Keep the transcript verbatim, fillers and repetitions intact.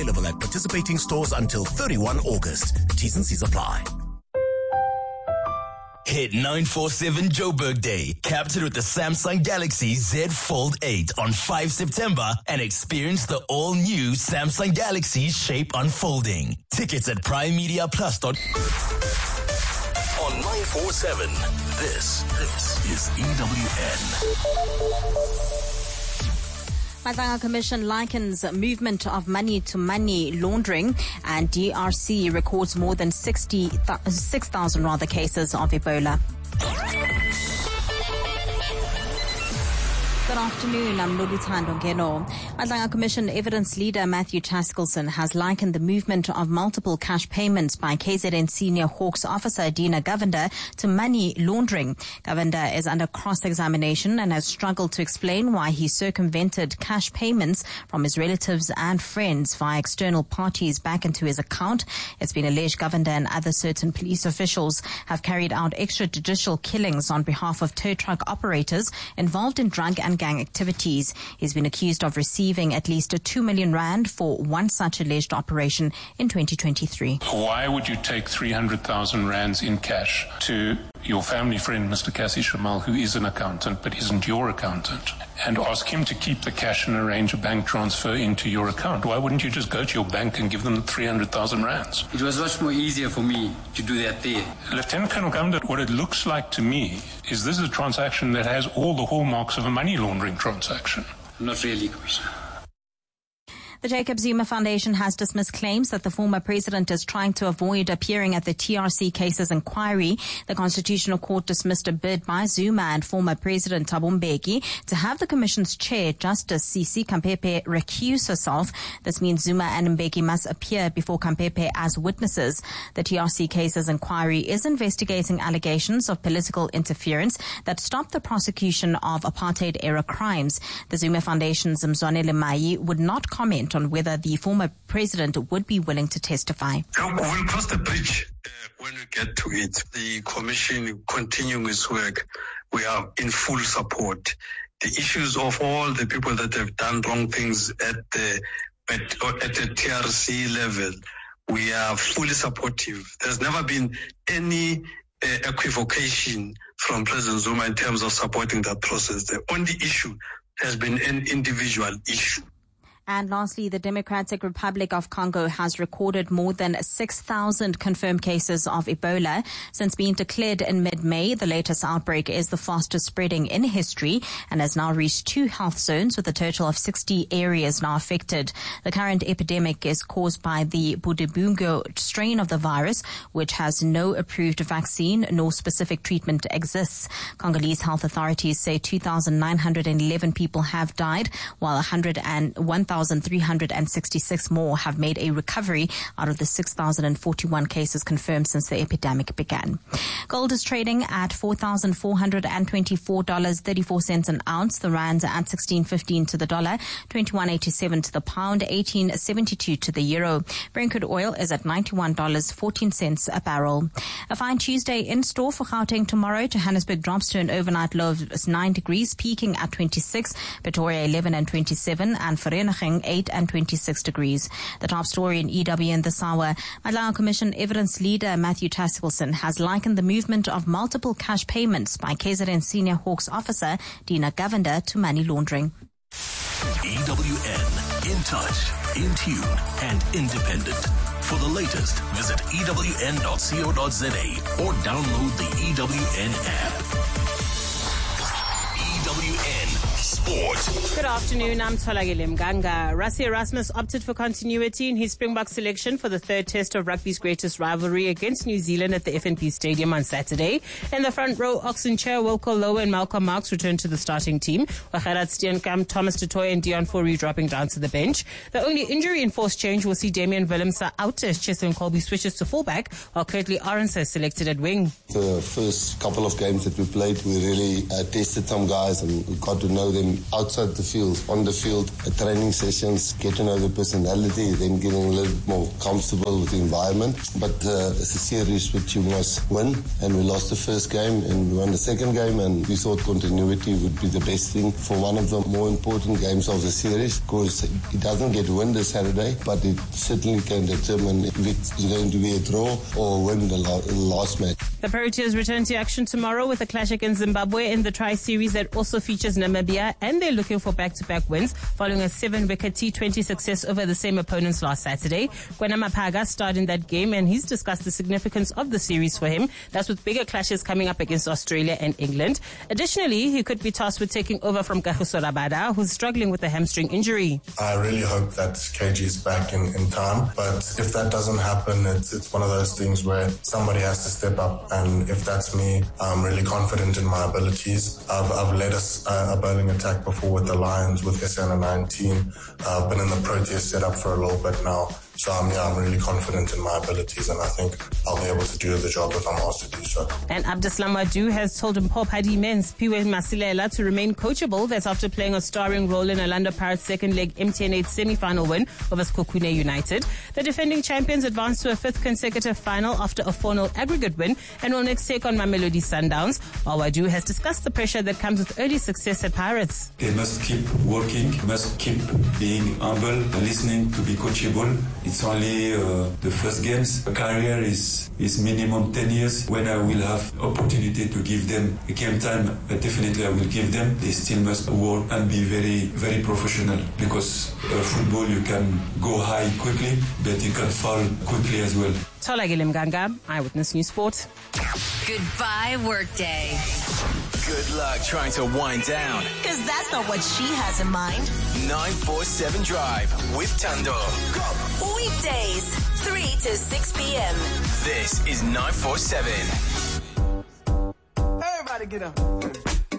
Available at participating stores until thirty-first of August. T's and C's apply. Hit nine forty-seven Joburg Day. Captured with the Samsung Galaxy Z Fold eight on the fifth of September and experience the all-new Samsung Galaxy Shape Unfolding. Tickets at prime media plus dot com. On nine forty-seven, this, this is E W N. Madanga Commission likens movement of money to money laundering, and D R C records more than sixty-six thousand rather cases of Ebola. Good afternoon, I'm Loluthando Ngeno. Madanga Commission evidence leader Matthew Taskelson has likened the movement of multiple cash payments by K Z N senior Hawks officer Dina Govender to money laundering. Govender is under cross-examination and has struggled to explain why he circumvented cash payments from his relatives and friends via external parties back into his account. It's been alleged Govender and other certain police officials have carried out extrajudicial killings on behalf of tow truck operators involved in drug and gang activities. He's been accused of receiving at least a two million rand for one such alleged operation in twenty twenty-three. Why would you take three hundred thousand rands in cash to your family friend, Mister Cassie Shamal, who is an accountant but isn't your accountant, and ask him to keep the cash and arrange a bank transfer into your account? Why wouldn't you just go to your bank and give them the three hundred thousand rands? It was much more easier for me to do that there. Lieutenant Colonel Govender, what it looks like to me is this is a transaction that has all the hallmarks of a money laundering transaction. Not really, Commissioner. The Jacob Zuma Foundation has dismissed claims that the former president is trying to avoid appearing at the T R C cases inquiry. The Constitutional Court dismissed a bid by Zuma and former President Thabo Mbeki to have the Commission's chair, Justice Sisi Kampepe, recuse herself. This means Zuma and Mbeki must appear before Kampepe as witnesses. The T R C cases inquiry is investigating allegations of political interference that stopped the prosecution of apartheid-era crimes. The Zuma Foundation's Mzwanele Mai would not comment on whether the former president would be willing to testify. We'll cross the bridge uh, when we get to it. The commission continuing its work. We are in full support. The issues of all the people that have done wrong things at the at, at the T R C level, we are fully supportive. There's never been any uh, equivocation from President Zuma in terms of supporting that process. The only issue has been an individual issue. And lastly, the Democratic Republic of Congo has recorded more than six thousand confirmed cases of Ebola. Since being declared in mid-May, the latest outbreak is the fastest spreading in history and has now reached two health zones with a total of sixty areas now affected. The current epidemic is caused by the Budibungo strain of the virus, which has no approved vaccine nor specific treatment exists. Congolese health authorities say two thousand nine hundred eleven people have died, while one thousand three hundred sixty-six more have made a recovery out of the six thousand forty-one cases confirmed since the epidemic began. Gold is trading at four thousand four hundred twenty-four dollars and thirty-four cents an ounce. The rands are at sixteen fifteen to the dollar, twenty-one eighty-seven to the pound, eighteen seventy-two to the euro. Brent crude oil is at ninety-one dollars and fourteen cents a barrel. A fine Tuesday in store for Gauteng tomorrow. Johannesburg drops to an overnight low of nine degrees, peaking at twenty-six. Pretoria eleven and twenty-seven, and Vereeniging eight and twenty-six degrees. The top story in E W N this hour. Madanga Commission evidence leader Matthew Taskelson has likened the movement of multiple cash payments by K Z N senior Hawks officer Dina Govender to money laundering. E W N, in touch, in tune, and independent. For the latest, visit E W N dot co dot za or download the E W N app. E W N Sport. Good afternoon, I'm Tolagile Mganga. Rassie Erasmus opted for continuity in his Springbok selection for the third test of rugby's greatest rivalry against New Zealand at the F N B Stadium on Saturday. In the front row, Oxen Chair, Wilco Lowe and Malcolm Marx returned to the starting team, while Gerard Steenkamp, Thomas du Toit and Dion Fourie dropping down to the bench. The only injury-enforced change will see Damian Willemse out as Cheslin Colby switches to fullback, while Kurtley Arendse selected at wing. The first couple of games that we played, we really uh, tested some guys and we got to know them outside the field, on the field, at training sessions, get to know their personality, then getting a little bit more comfortable with the environment. But uh, it's a series which you must win, and we lost the first game and we won the second game, and we thought continuity would be the best thing for one of the more important games of the series, because it doesn't get win this Saturday, but it certainly can determine if it's going to be a draw or win the, la- the last match. The Proteas return to action tomorrow with a clash against Zimbabwe in the Tri-Series that also features Namibia, and they're looking for back-to-back wins following a seven-wicket T twenty success over the same opponents last Saturday. Kwena Mapaga starred in that game, and he's discussed the significance of the series for him. That's with bigger clashes coming up against Australia and England. Additionally, he could be tasked with taking over from Kagiso Rabada, who's struggling with a hamstring injury. I really hope that K G is back in, in time, but if that doesn't happen, it's, it's one of those things where somebody has to step up. And if that's me, I'm really confident in my abilities. I've, I've led a, a bowling attack before with the Lions, with S N nineteen. I've been in the Proteas setup for a little bit now. So um, yeah, I'm really confident in my abilities, and I think I'll be able to do the job if I'm asked to do so. And Abdeslam Wadu has told Mpho Paddy Men's Piwe Masilela to remain coachable. That's after playing a starring role in Orlando Pirates' second leg M T N eight semi-final win over Sekhukhune United. The defending champions advanced to a fifth consecutive final after a four nil aggregate win and will next take on Mamelodi Sundowns. While Wadu has discussed the pressure that comes with early success at Pirates. They must keep working, must keep being humble, listening to be coachable. It's only uh, the first games. A career is is minimum ten years. When I will have opportunity to give them a game time, uh, definitely I will give them. They still must work and be very, very professional, because uh, football, you can go high quickly, but you can fall quickly as well. Tolagile Mganga, Eyewitness News Sport. Goodbye, workday. Good luck trying to wind down. Because that's not what she has in mind. nine four seven Drive with Tando. Go. Weekdays, three to six p.m. This is nine four seven. Everybody get up.